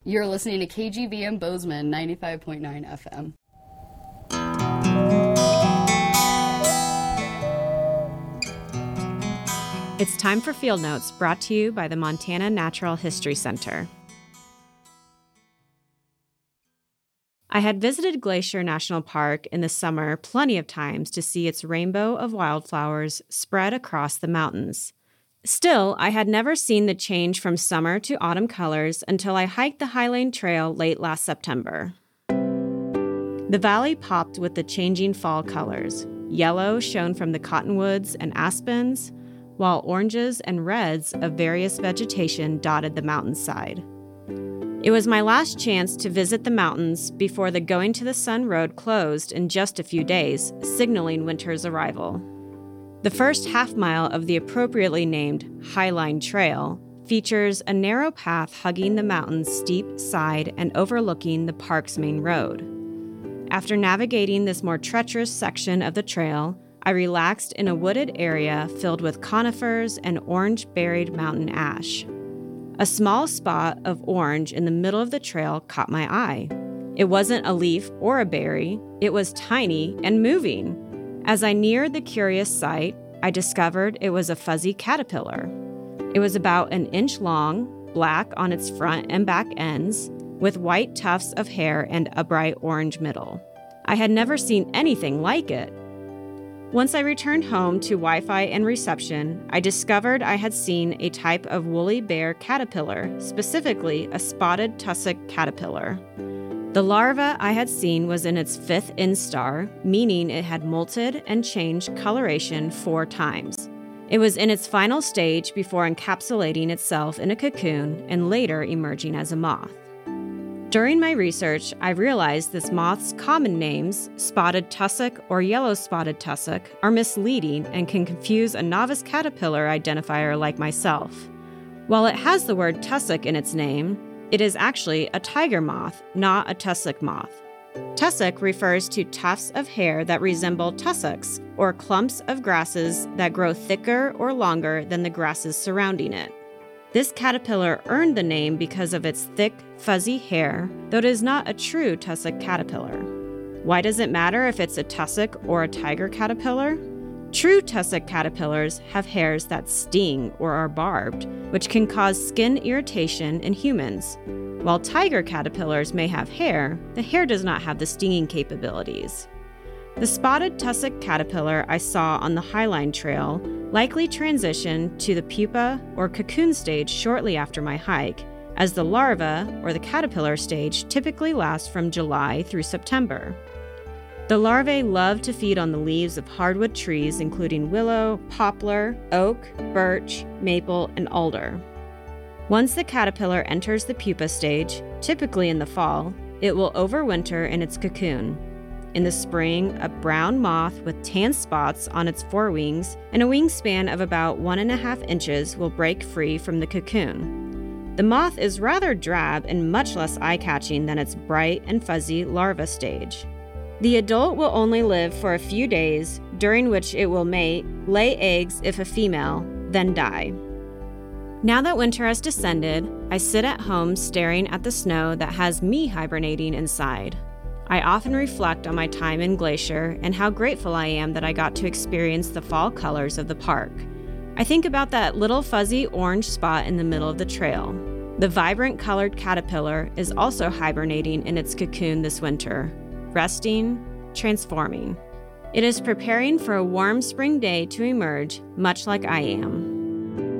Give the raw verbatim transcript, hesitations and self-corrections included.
You're listening to K G V M Bozeman, ninety-five point nine F M. It's time for Field Notes, brought to you by the Montana Natural History Center. I had visited Glacier National Park in the summer plenty of times to see its rainbow of wildflowers spread across the mountains. Still, I had never seen the change from summer to autumn colors until I hiked the Highlane Trail late last September. The valley popped with the changing fall colors. Yellow shone from the cottonwoods and aspens, while oranges and reds of various vegetation dotted the mountainside. It was my last chance to visit the mountains before the Going to the Sun Road closed in just a few days, signaling winter's arrival. The first half mile of the appropriately named Highlane Trail features a narrow path hugging the mountain's steep side and overlooking the park's main road. After navigating this more treacherous section of the trail, I relaxed in a wooded area filled with conifers and orange-berried mountain ash. A small spot of orange in the middle of the trail caught my eye. It wasn't a leaf or a berry, it was tiny and moving. As I neared the curious sight, I discovered it was a fuzzy caterpillar. It was about an inch long, black on its front and back ends, with white tufts of hair and a bright orange middle. I had never seen anything like it. Once I returned home to Wi-Fi and reception, I discovered I had seen a type of woolly bear caterpillar, specifically a spotted tussock caterpillar. The larva I had seen was in its fifth instar, meaning it had molted and changed coloration four times. It was in its final stage before encapsulating itself in a cocoon and later emerging as a moth. During my research, I realized this moth's common names, spotted tussock or yellow spotted tussock, are misleading and can confuse a novice caterpillar identifier like myself. While it has the word tussock in its name, it is actually a tiger moth, not a tussock moth. Tussock refers to tufts of hair that resemble tussocks, or clumps of grasses that grow thicker or longer than the grasses surrounding it. This caterpillar earned the name because of its thick, fuzzy hair, though it is not a true tussock caterpillar. Why does it matter if it's a tussock or a tiger caterpillar? True tussock caterpillars have hairs that sting or are barbed, which can cause skin irritation in humans. While tiger caterpillars may have hair, the hair does not have the stinging capabilities. The spotted tussock caterpillar I saw on the Highlane Trail likely transitioned to the pupa or cocoon stage shortly after my hike, as the larva or the caterpillar stage typically lasts from July through September. The larvae love to feed on the leaves of hardwood trees including willow, poplar, oak, birch, maple, and alder. Once the caterpillar enters the pupa stage, typically in the fall, it will overwinter in its cocoon. In the spring, a brown moth with tan spots on its forewings and a wingspan of about one and a half inches will break free from the cocoon. The moth is rather drab and much less eye-catching than its bright and fuzzy larva stage. The adult will only live for a few days, during which it will mate, lay eggs if a female, then die. Now that winter has descended, I sit at home staring at the snow that has me hibernating inside. I often reflect on my time in Glacier and how grateful I am that I got to experience the fall colors of the park. I think about that little fuzzy orange spot in the middle of the trail. The vibrant colored caterpillar is also hibernating in its cocoon this winter, resting, transforming. It is preparing for a warm spring day to emerge, much like I am.